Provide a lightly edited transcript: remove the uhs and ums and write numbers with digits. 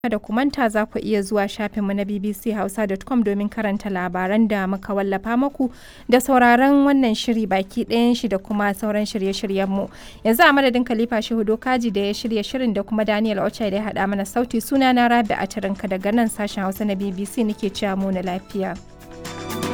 Kada ku manta za ku iya zuwa shafinmu na bbchausa.com domin karanta labaran da muka wallafa muku da sauraron wannan shiri baki ɗayan shi da kuma sauran shirye-shiryenmu. Yanzu a madadin Khalifa Shehu Dokaji da ya shirya shirin da kuma Daniel Ochai da ya haɗa mana sauti, suna na Rabi a daga nan sashen Hausa na BBC nake cewa mu na lafiya.